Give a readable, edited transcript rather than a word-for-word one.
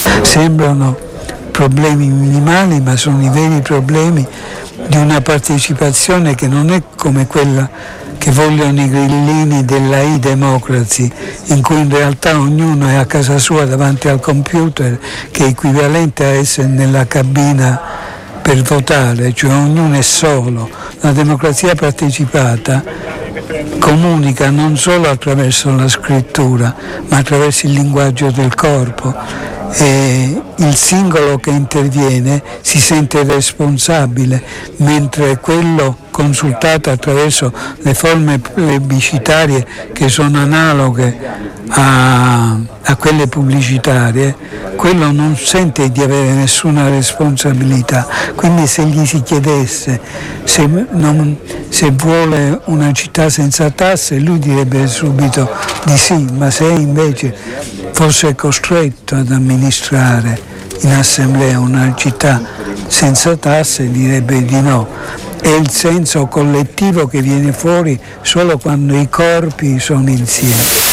Sembrano problemi minimali, ma sono i veri problemi di una partecipazione che non è come quella che vogliono i grillini della e-democracy, in cui in realtà ognuno è a casa sua davanti al computer, che è equivalente a essere nella cabina per votare, cioè ognuno è solo. La democrazia partecipata comunica non solo attraverso la scrittura, ma attraverso il linguaggio del corpo, e il singolo che interviene si sente responsabile, mentre quello consultato attraverso le forme plebiscitarie che sono analoghe a quelle pubblicitarie, quello non sente di avere nessuna responsabilità. Quindi se gli si chiedesse se vuole una città senza tasse, lui direbbe subito di sì, ma se invece fosse costretto ad amministrare in assemblea una città senza tasse direbbe di no. È il senso collettivo che viene fuori solo quando i corpi sono insieme.